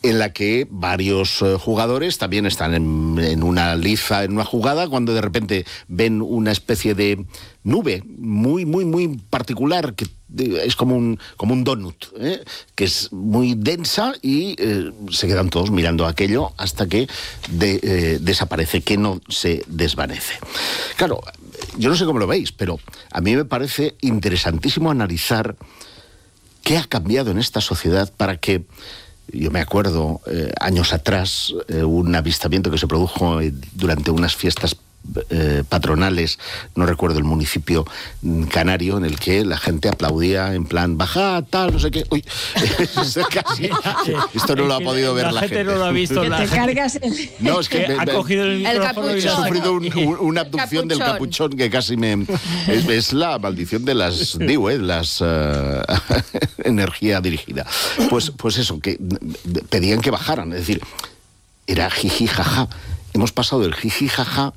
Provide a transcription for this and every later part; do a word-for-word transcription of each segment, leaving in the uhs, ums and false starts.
en la que varios eh, jugadores también están en, en una liza, en una jugada, cuando de repente ven una especie de nube muy, muy, muy particular, que es como un, como un donut, ¿eh? que es muy densa, y eh, se quedan todos mirando aquello hasta que de, eh, desaparece, que no se desvanece. Claro, yo no sé cómo lo veis, pero a mí me parece interesantísimo analizar qué ha cambiado en esta sociedad para que... Yo me acuerdo, eh, años atrás, eh, un avistamiento que se produjo eh, durante unas fiestas eh, patronales, no recuerdo el municipio canario, en el que la gente aplaudía en plan, baja, tal, no sé qué. Uy, casi, esto no lo ha podido ver la, la gente. gente no lo ha visto. Que la te gente. cargas el... No, es que que me, ha me, cogido el micrófono el y he la- sufrido un, un, una abducción del capuchón que casi me... Es, es la maldición de las, digo, eh, las uh, energía dirigida. Pues, pues eso, que pedían que bajaran, es decir, era jiji jaja. Hemos pasado del jiji jaja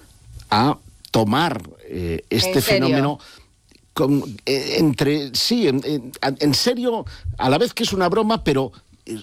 a tomar eh, este fenómeno con, eh, entre sí, en, en, en serio, a la vez que es una broma, pero eh,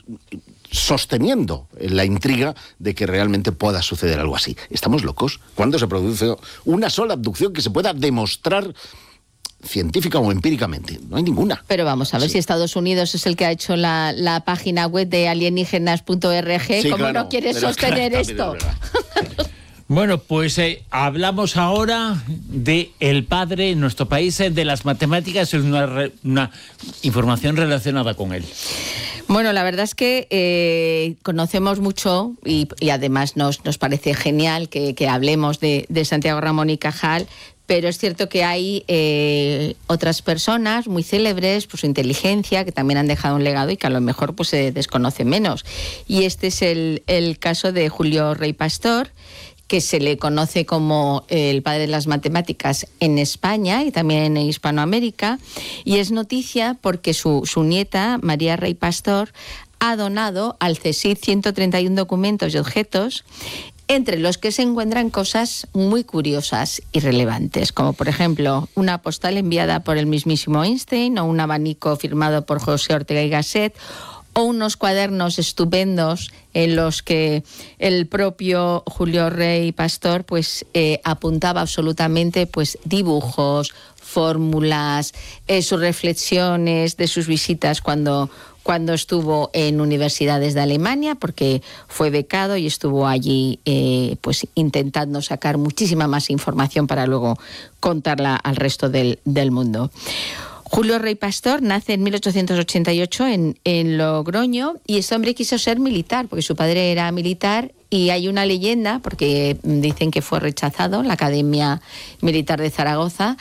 sosteniendo la intriga de que realmente pueda suceder algo así. ¿Estamos locos? ¿Cuándo se produce una sola abducción que se pueda demostrar científica o empíricamente? No hay ninguna. Pero vamos a ver, Sí. si Estados Unidos es el que ha hecho la, la página web de alienígenas punto org, Sí, ¿cómo claro, no quieres pero sostener claro, esto? también es verdad. Bueno, pues eh, hablamos ahora de el padre en nuestro país eh, de las matemáticas, es una, re- una información relacionada con él. Bueno, la verdad es que eh, conocemos mucho y, y además nos, nos parece genial que, que hablemos de, de Santiago Ramón y Cajal, pero es cierto que hay eh, otras personas muy célebres por su inteligencia que también han dejado un legado y que a lo mejor pues se desconoce menos. Y este es el, el caso de Julio Rey Pastor, que se le conoce como el padre de las matemáticas en España y también en Hispanoamérica, y es noticia porque su, su nieta, María Rey Pastor, ha donado al CSIC ciento treinta y uno documentos y objetos, entre los que se encuentran cosas muy curiosas y relevantes, como por ejemplo una postal enviada por el mismísimo Einstein, o un abanico firmado por José Ortega y Gasset, o unos cuadernos estupendos en los que el propio Julio Rey Pastor pues eh, apuntaba absolutamente pues dibujos, fórmulas, eh, sus reflexiones de sus visitas cuando cuando estuvo en universidades de Alemania, porque fue becado y estuvo allí eh, pues intentando sacar muchísima más información para luego contarla al resto del, del mundo. Julio Rey Pastor nace en mil ochocientos ochenta y ocho en, en Logroño, y este hombre quiso ser militar, porque su padre era militar, y hay una leyenda, porque dicen que fue rechazado en la Academia Militar de Zaragoza,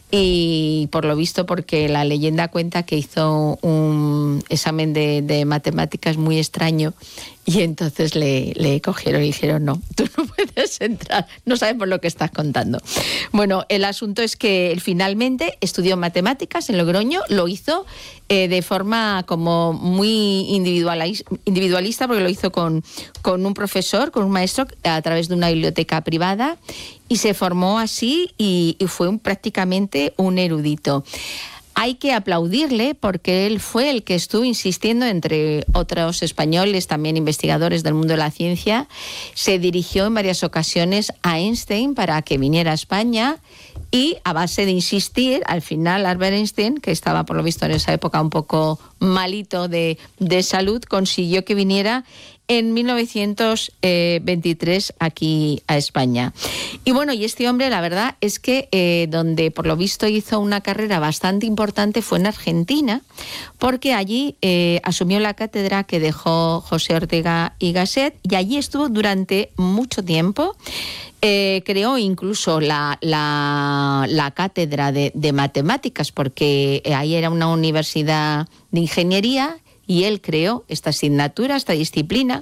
y por lo visto porque la leyenda cuenta que hizo un examen de, de matemáticas muy extraño, y entonces le, le cogieron y dijeron, no, tú no puedes entrar, no sabemos lo que estás contando. Bueno, el asunto es que él finalmente estudió matemáticas en Logroño, lo hizo eh, de forma como muy individualis- individualista, porque lo hizo con, con un profesor, con un maestro, a través de una biblioteca privada, y se formó así y, y fue un, prácticamente un erudito. Hay que aplaudirle porque él fue el que estuvo insistiendo, entre otros españoles, también investigadores del mundo de la ciencia. Se dirigió en varias ocasiones a Einstein para que viniera a España, y a base de insistir, al final Albert Einstein, que estaba por lo visto en esa época un poco malito de, de salud, consiguió que viniera en mil novecientos veintitrés aquí a España. Y bueno, y este hombre, la verdad es que eh, donde por lo visto hizo una carrera bastante importante fue en Argentina, porque allí eh, asumió la cátedra que dejó José Ortega y Gasset, y allí estuvo durante mucho tiempo. Eh, creó incluso la, la, la cátedra de, de matemáticas, porque ahí era una universidad de ingeniería, y él creó esta asignatura, esta disciplina.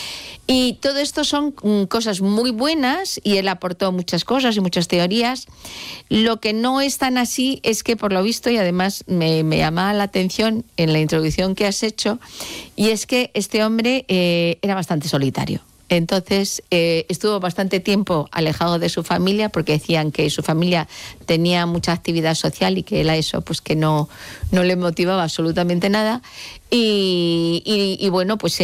Y todo esto son cosas muy buenas, y él aportó muchas cosas y muchas teorías. Lo que no es tan así es que, por lo visto, y además me, me llamaba la atención en la introducción que has hecho, y es que este hombre eh, era bastante solitario. Entonces eh, estuvo bastante tiempo alejado de su familia, porque decían que su familia tenía mucha actividad social y que él a eso pues que no, no le motivaba absolutamente nada. Y, y, y bueno, pues